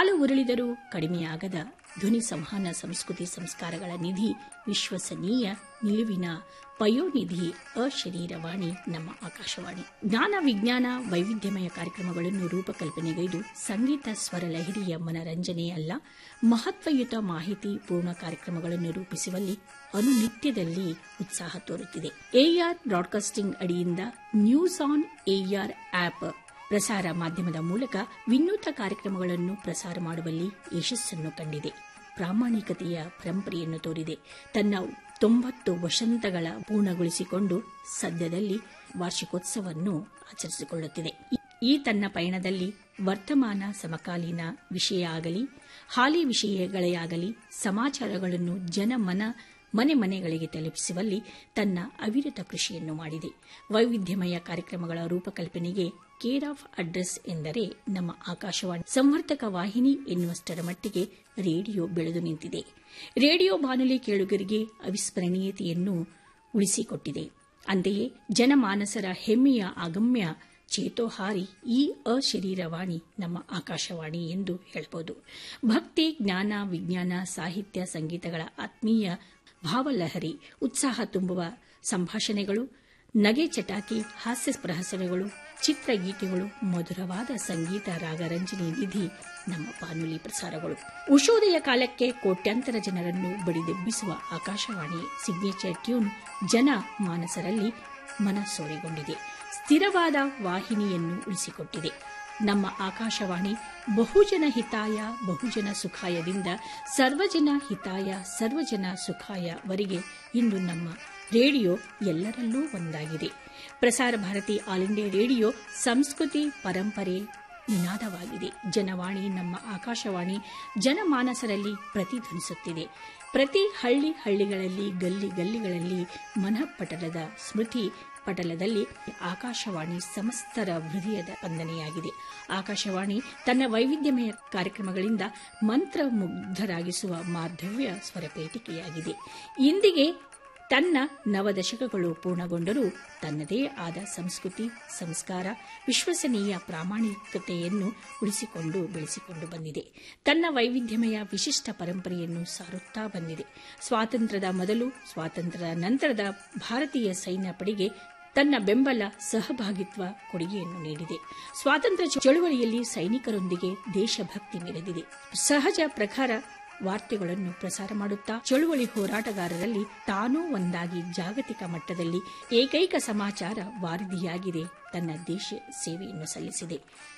ಕಾಲ ಉರುಳಿದರೂ ಕಡಿಮೆಯಾಗದ ಧ್ವನಿ ಸಂವಹನ ಸಂಸ್ಕೃತಿ ಸಂಸ್ಕಾರಗಳ ನಿಧಿ, ವಿಶ್ವಸನೀಯ ನಿಲುವಿನ ಪಯೋನಿಧಿ ಅಶರೀರವಾಣಿ ನಮ್ಮ ಆಕಾಶವಾಣಿ. ಜ್ಞಾನ ವಿಜ್ಞಾನ ವೈವಿಧ್ಯಮಯ ಕಾರ್ಯಕ್ರಮಗಳನ್ನು ರೂಪಕಲ್ಪನೆಗೈದು ಸಂಗೀತ ಸ್ವರ ಲಹರಿಯ ಮನರಂಜನೆಯಲ್ಲ, ಮಹತ್ವಯುತ ಮಾಹಿತಿ ಪೂರ್ಣ ಕಾರ್ಯಕ್ರಮಗಳನ್ನು ರೂಪಿಸುವಲ್ಲಿ ಅನುನಿತ್ಯದಲ್ಲಿ ಉತ್ಸಾಹ ತೋರುತ್ತಿದೆ. AR broadcasting ಅಡಿಯಿಂದ news on AR app ಪ್ರಸಾರ ಮಾಧ್ಯಮದ ಮೂಲಕ ವಿನೂತ ಕಾರ್ಯಕ್ರಮಗಳನ್ನು ಪ್ರಸಾರ ಮಾಡುವಲ್ಲಿ ಯಶಸ್ಸನ್ನು ಕಂಡಿದೆ. ಪ್ರಾಮಾಣಿಕತೆಯ ಪರಂಪರೆಯನ್ನು ತೋರಿದೆ. ತನ್ನ 90 ವಸಂತಗಳ ಪೂರ್ಣಗೊಳಿಸಿಕೊಂಡು ಸದ್ಯದಲ್ಲಿ ವಾರ್ಷಿಕೋತ್ಸವವನ್ನು ಆಚರಿಸಿಕೊಳ್ಳುತ್ತಿದೆ. ಈ ತನ್ನ ಪಯಣದಲ್ಲಿ ವರ್ತಮಾನ ಸಮಕಾಲೀನ ವಿಷಯ ಆಗಲಿ, ಹಾಲಿ ವಿಷಯಗಳೇ ಸಮಾಚಾರಗಳನ್ನು ಮನೆ ಮನೆಗಳಿಗೆ ತಲುಪಿಸುವಲ್ಲಿ ತನ್ನ ಅವಿರತ ಕೃಷಿಯನ್ನು ಮಾಡಿದೆ. ವೈವಿಧ್ಯಮಯ ಕಾರ್ಯಕ್ರಮಗಳ ರೂಪಕಲ್ಪನೆಗೆ ಕೇರ್ ಆಫ್ ಅಡ್ರೆಸ್ ಎಂದರೆ ನಮ್ಮ ಆಕಾಶವಾಣಿ. ಸಂವರ್ಧಕ ವಾಹಿನಿ ಎನ್ನುವಷ್ಟರ ಮಟ್ಟಿಗೆ ರೇಡಿಯೋ ಬೆಳೆದು ನಿಂತಿದೆ. ರೇಡಿಯೋ ಬಾನುಲಿ ಕೇಳುಗರಿಗೆ ಅವಿಸ್ಮರಣೀಯತೆಯನ್ನು ಉಳಿಸಿಕೊಟ್ಟಿದೆ. ಅಂತೆಯೇ ಜನಮಾನಸರ ಹೆಮ್ಮೆಯ ಆಗಮ್ಯ ಚೇತೋಹಾರಿ ಈ ಅಶರೀರವಾಣಿ ನಮ್ಮ ಆಕಾಶವಾಣಿ ಎಂದು ಹೇಳಬಹುದು. ಭಕ್ತಿ, ಜ್ಞಾನ, ವಿಜ್ಞಾನ, ಸಾಹಿತ್ಯ, ಸಂಗೀತಗಳ ಆತ್ಮೀಯ ಭಾವಲಹರಿ, ಉತ್ಸಾಹ ತುಂಬುವ ಸಂಭಾಷಣೆಗಳು, ನಗೆ ಚಟಾಕಿ, ಹಾಸ್ಯ ಪ್ರಹಸನಗಳು, ಚಿತ್ರಗೀತೆಗಳು, ಮಧುರವಾದ ಸಂಗೀತ ರಾಗರಂಜನಿ ನಿಧಿ ನಮ್ಮ ಬಾನುಲಿ ಪ್ರಸಾರಗಳು. ಉಷೋದಯ ಕಾಲಕ್ಕೆ ಕೋಟ್ಯಾಂತರ ಜನರನ್ನು ಬಡಿದೆಬ್ಬಿಸುವ ಆಕಾಶವಾಣಿ ಸಿಗ್ನೇಚರ್ ಟ್ಯೂನ್ ಜನ ಮಾನಸರಲ್ಲಿ ಮನಸೂರೆಗೊಂಡಿದೆ. ಸ್ಥಿರವಾದ ವಾಹಿನಿಯನ್ನು ಉಳಿಸಿಕೊಟ್ಟಿದೆ. ನಮ್ಮ ಆಕಾಶವಾಣಿ ಬಹುಜನ ಹಿತಾಯ ಬಹುಜನ ಸುಖಾಯದಿಂದ ಸರ್ವಜನ ಹಿತಾಯ ಸರ್ವಜನ ಸುಖಾಯವರೆಗೆ ಇಂದು ನಮ್ಮ ರೇಡಿಯೋ ಎಲ್ಲರಲ್ಲೂ ಒಂದಾಗಿದೆ. Prasar Bharati all India radio ಸಂಸ್ಕೃತಿ ಪರಂಪರೆ ನಿನಾದವಾಗಿದೆ. ಜನವಾಣಿ ನಮ್ಮ ಆಕಾಶವಾಣಿ ಜನಮಾನಸರಲ್ಲಿ ಪ್ರತಿಧ್ವನಿಸುತ್ತಿದೆ. ಪ್ರತಿ ಹಳ್ಳಿಗಳಲ್ಲಿ ಗಲ್ಲಿಗಳಲ್ಲಿ ಮನಃಪಟಲದ ಸ್ಮೃತಿ ಪಟಲದಲ್ಲಿ ಆಕಾಶವಾಣಿ ಸಮಸ್ತರ ಹೃದಯದ ಸ್ಪಂದನೆಯಾಗಿದೆ. ಆಕಾಶವಾಣಿ ತನ್ನ ವೈವಿಧ್ಯಮಯ ಕಾರ್ಯಕ್ರಮಗಳಿಂದ ಮಂತ್ರಮುಗ್ಧರಾಗಿಸುವ ಮಾರ್ಧವ್ಯ ಸ್ವರಪೇಟಿಕೆಯಾಗಿದೆ. ಇಂದಿಗೆ ತನ್ನ 9 ದಶಕಗಳು ಪೂರ್ಣಗೊಂಡರೂ ತನ್ನದೇ ಆದ ಸಂಸ್ಕೃತಿ, ಸಂಸ್ಕಾರ, ವಿಶ್ವಸನೀಯ ಪ್ರಾಮಾಣಿಕತೆಯನ್ನು ಉಳಿಸಿಕೊಂಡು ಬೆಳೆಸಿಕೊಂಡು ಬಂದಿದೆ. ತನ್ನ ವೈವಿಧ್ಯಮಯ ವಿಶಿಷ್ಟ ಪರಂಪರೆಯನ್ನು ಸಾರುತ್ತಾ ಬಂದಿದೆ. ಸ್ವಾತಂತ್ರ್ಯದ ಮೊದಲು, ಸ್ವಾತಂತ್ರ್ಯದ ನಂತರದ ಭಾರತೀಯ ಸೈನ್ಯ ಪಡೆಗೆ ತನ್ನ ಬೆಂಬಲ, ಸಹಭಾಗಿತ್ವ ಕೊಡುಗೆಯನ್ನು ನೀಡಿದೆ. ಸ್ವಾತಂತ್ರ್ಯ ಚಳುವಳಿಯಲ್ಲಿ ಸೈನಿಕರೊಂದಿಗೆ ದೇಶಭಕ್ತಿ ಮೆರೆದಿದೆ. ಸಹಜ ಪ್ರಖರ ವಾರ್ತೆಗಳನ್ನು ಪ್ರಸಾರ ಮಾಡುತ್ತಾ ಚಳುವಳಿ ಹೋರಾಟಗಾರರಲ್ಲಿ ತಾನೂ ಒಂದಾಗಿ ಜಾಗತಿಕ ಮಟ್ಟದಲ್ಲಿ ಏಕೈಕ ಸಮಾಚಾರ ವಾರಧಿಯಾಗಿದೆ. ತನ್ನ ದೇಶ ಸೇವೆಯನ್ನು ಸಲ್ಲಿಸಿದೆ.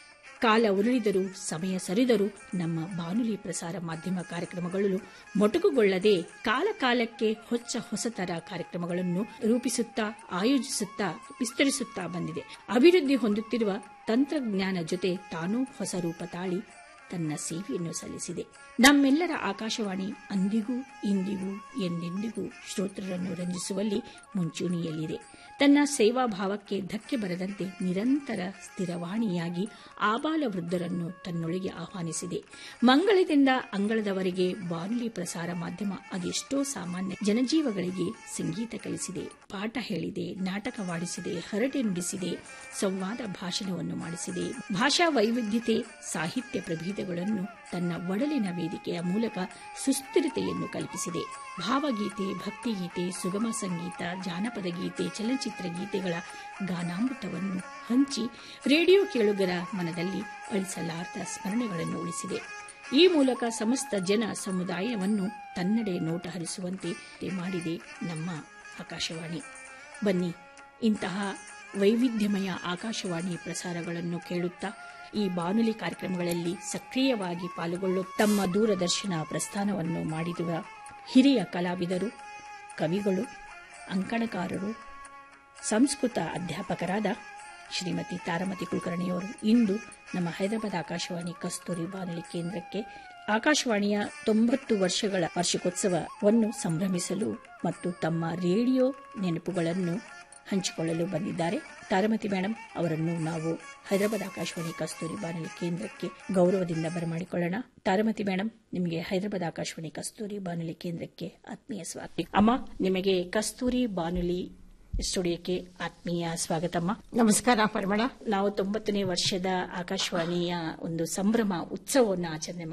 ಕಾಲ ಉರುಳಿದರೂ ಸಮಯ ಸರಿದರೂ ನಮ್ಮ ಬಾನುಲಿ ಪ್ರಸಾರ ಮಾಧ್ಯಮ ಕಾರ್ಯಕ್ರಮಗಳು ಮೊಟಕುಗೊಳ್ಳದೆ ಕಾಲಕ್ಕೆ ಹೊಸತರ ಕಾರ್ಯಕ್ರಮಗಳನ್ನು ರೂಪಿಸುತ್ತಾ, ಆಯೋಜಿಸುತ್ತಾ, ವಿಸ್ತರಿಸುತ್ತಾ ಬಂದಿದೆ. ಅಭಿವೃದ್ಧಿ ಹೊಂದುತ್ತಿರುವ ತಂತ್ರಜ್ಞಾನ ಜೊತೆ ತಾನೂ ಹೊಸ ರೂಪ ತಾಳಿ ತನ್ನ ಸೇವೆಯನ್ನು ಸಲ್ಲಿಸಿದೆ. ನಮ್ಮೆಲ್ಲರ ಆಕಾಶವಾಣಿ ಅಂದಿಗೂ ಇಂದಿಗೂ ಎಂದೆಂದಿಗೂ ಶ್ರೋತೃರನ್ನು ರಂಜಿಸುವಲ್ಲಿ ಮುಂಚೂಣಿಯಲ್ಲಿದೆ. ತನ್ನ ಸೇವಾ ಭಾವಕ್ಕೆ ಧಕ್ಕೆ ಬರದಂತೆ ನಿರಂತರ ಸ್ಥಿರವಾಣಿಯಾಗಿ ಆಬಾಲ ವೃದ್ಧರನ್ನು ತನ್ನೊಳಗೆ ಆಹ್ವಾನಿಸಿದೆ. ಮಂಗಳದಿಂದ ಅಂಗಳದವರೆಗೆ ಬಾನುಲಿ ಪ್ರಸಾರ ಮಾಧ್ಯಮ ಅದೆಷ್ಟೋ ಸಾಮಾನ್ಯ ಜನಜೀವಗಳಿಗೆ ಸಂಗೀತ ಕಲಿಸಿದೆ, ಪಾಠ ಹೇಳಿದೆ, ನಾಟಕವಾಡಿಸಿದೆ, ಹರಟೆ ನುಡಿಸಿದೆ, ಸಂವಾದ ಭಾಷಣವನ್ನು ಮಾಡಿಸಿದೆ. ಭಾಷಾ ವೈವಿಧ್ಯತೆ, ಸಾಹಿತ್ಯ ಪ್ರಭೇದಗಳನ್ನು ತನ್ನ ಒಡಲಿನ ವೇದಿಕೆಯ ಮೂಲಕ ಸುಸ್ಥಿರತೆಯನ್ನು ಕಲ್ಪಿಸಿದೆ. ಭಾವಗೀತೆ, ಭಕ್ತಿಗೀತೆ, ಸುಗಮ ಸಂಗೀತ, ಜಾನಪದ ಗೀತೆ, ಚಲನಚಿತ್ರ ಗೀತೆಗಳ ಗಾನಾಮೃತವನ್ನು ಹಂಚಿ ರೇಡಿಯೋ ಕೇಳುಗರ ಮನದಲ್ಲಿ ಅಳಿಸಲಾರದ ಸ್ಮರಣೆಗಳನ್ನು ಉಳಿಸಿದೆ. ಈ ಮೂಲಕ ಸಮಸ್ತ ಜನ ಸಮುದಾಯವನ್ನು ತನ್ನಡೆ ನೋಟ ಹರಿಸುವಂತೆ ಮಾಡಿದೆ ನಮ್ಮ ಆಕಾಶವಾಣಿ. ಬನ್ನಿ, ಇಂತಹ ವೈವಿಧ್ಯಮಯ ಆಕಾಶವಾಣಿ ಪ್ರಸಾರಗಳನ್ನು ಕೇಳುತ್ತಾ ಈ ಬಾನುಲಿ ಕಾರ್ಯಕ್ರಮಗಳಲ್ಲಿ ಸಕ್ರಿಯವಾಗಿ ಪಾಲ್ಗೊಳ್ಳುವ ತಮ್ಮ ದೂರದರ್ಶನ ಪ್ರಸ್ಥಾನವನ್ನು ಮಾಡಿರುವ ಹಿರಿಯ ಕಲಾವಿದರು, ಕವಿಗಳು, ಅಂಕಣಕಾರರು, ಸಂಸ್ಕೃತ ಅಧ್ಯಾಪಕರಾದ ಶ್ರೀಮತಿ ತಾರಾಮತಿ ಕುಲಕರ್ಣಿಯವರು ಇಂದು ನಮ್ಮ ಹೈದರಾಬಾದ್ ಆಕಾಶವಾಣಿ ಕಸ್ತೂರಿ ಬಾನುಲಿ ಕೇಂದ್ರಕ್ಕೆ ಆಕಾಶವಾಣಿಯ 90 ವರ್ಷಗಳ ವಾರ್ಷಿಕೋತ್ಸವವನ್ನು ಸಂಭ್ರಮಿಸಲು ಮತ್ತು ತಮ್ಮ ರೇಡಿಯೋ ನೆನಪುಗಳನ್ನು ಹಂಚಿಕೊಳ್ಳಲು ಬಂದಿದ್ದಾರೆ. ತಾರಾಮತಿ ಮೇಡಂ ಅವರನ್ನು ನಾವು ಹೈದರಾಬಾದ್ ಆಕಾಶವಾಣಿ ಕಸ್ತೂರಿ ಬಾನುಲಿ ಕೇಂದ್ರಕ್ಕೆ ಗೌರವದಿಂದ ಬರಮಾಡಿಕೊಳ್ಳೋಣ. ತಾರಾಮತಿ ಮೇಡಂ, ನಿಮಗೆ ಹೈದರಾಬಾದ್ ಆಕಾಶವಾಣಿ ಕಸ್ತೂರಿ ಬಾನುಲಿ ಕೇಂದ್ರಕ್ಕೆ ಆತ್ಮೀಯ ಸ್ವಾಗತ. ಅಮ್ಮ, ನಿಮಗೆ ಕಸ್ತೂರಿ ಬಾನುಲಿ ಸ್ಟುಡಿಯೋಕ್ಕೆ ಆತ್ಮೀಯ ಸ್ವಾಗತಮ್ಮ. ನಮಸ್ಕಾರ ಪರಿಮಳ. ನಾವು 90ನೇ ವರ್ಷದ ಆಕಾಶವಾಣಿಯ ಒಂದು ಸಂಭ್ರಮ ಉತ್ಸವವನ್ನು ಆಚರಣೆ